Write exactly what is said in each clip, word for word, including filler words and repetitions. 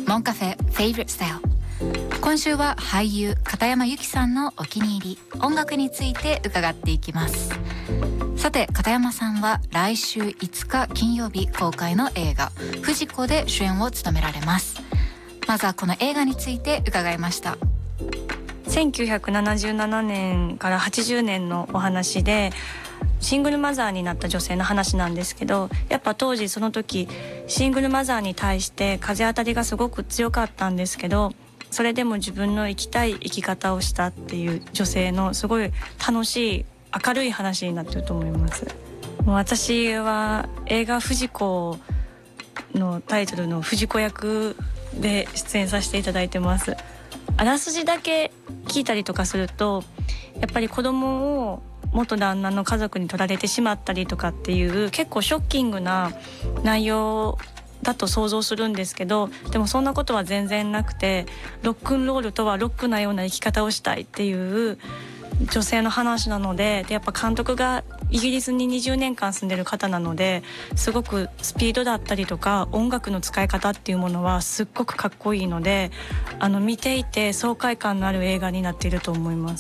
モンカフェ Favorite Style。 今週は俳優片山由紀さんのお気に入り音楽について伺っていきます。さて片山さんは来週いつか金曜日公開の映画「フジコ」で主演を務められます。まずはこの映画について伺いました。 せんきゅうひゃくななじゅうななねんからはちじゅうねんのお話で、シングルマザーになった女性の話なんですけど、やっぱ当時その時シングルマザーに対して風当たりがすごく強かったんですけど、それでも自分の生きたい生き方をしたっていう女性のすごい楽しい明るい話になってると思います。もう私は映画「フジコ」のタイトルの藤子役で出演させていただいてます。あらすじだけ聞いたりとかすると、やっぱり子供を元旦那の家族に取られてしまったりとかっていう結構ショッキングな内容だと想像するんですけど、でもそんなことは全然なくて、ロックンロールとはロックなような生き方をしたいっていう女性の話なので、でやっぱ監督がイギリスににじゅうねんかん住んでる方なので、すごくスピードだったりとか音楽の使い方っていうものはすっごくかっこいいので、あの見ていて爽快感のある映画になっていると思います。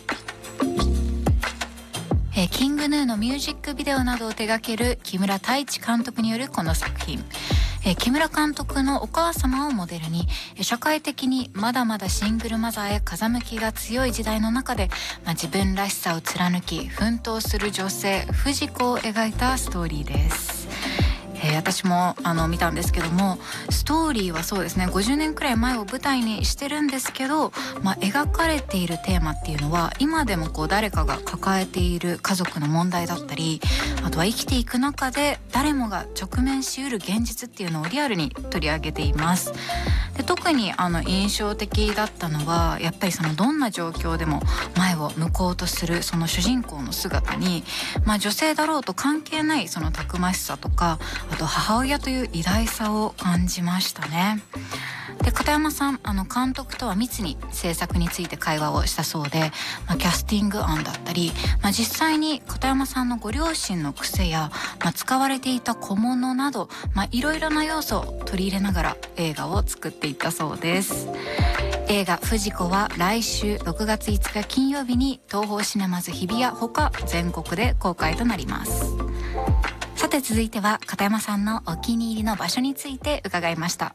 えー、キングヌーのミュージックビデオなどを手掛ける木村太一監督によるこの作品、えー、木村監督のお母様をモデルに、えー、社会的にまだまだシングルマザーへ風向きが強い時代の中で、まあ、自分らしさを貫き奮闘する女性藤子を描いたストーリーです。えー、私もあの見たんですけども、ストーリーはそうですねごじゅうねんくらい前を舞台にしてるんですけど、まあ、描かれているテーマっていうのは今でもこう誰かが抱えている家族の問題だったり、あとは生きていく中で誰もが直面しうる現実っていうのをリアルに取り上げています。で特にあの印象的だったのはやっぱりそのどんな状況でも前を向こうとするその主人公の姿に、まあ、女性だろうと関係ないそのたくましさとか、あと母親という偉大さを感じましたね。で片山さんあの監督とは密に制作について会話をしたそうで、まあ、キャスティング案だったり、まあ、実際に片山さんのご両親の癖や、まあ、使われていた小物などいろいろな要素を取り入れながら映画を作っていったそうです。映画「フジコ」は来週ろくがついつか金曜日に東宝シネマズ日比谷ほか全国で公開となります。さて続いては片山さんのお気に入りの場所について伺いました。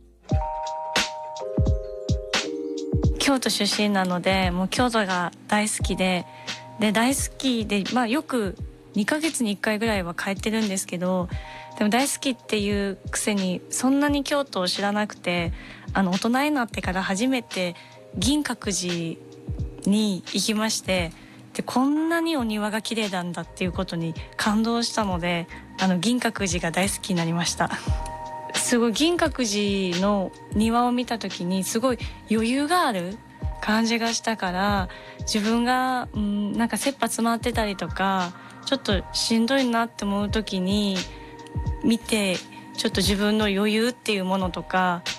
京都出身なので、もう京都が大好きで、で大好きで、まあ、よくにかげつにいっかいぐらいは帰ってるんですけど、でも大好きっていうくせにそんなに京都を知らなくて、あの大人になってから初めて銀閣寺に行きまして、でこんなにお庭が綺麗なんだっていうことに感動したので、あの銀閣寺が大好きになりました。すごい銀閣寺の庭を見た時にすごい余裕がある感じがしたから、自分が、うん、なんか切羽詰まってたりとかちょっとしんどいなって思う時に見て、ちょっと自分の余裕っていうものとか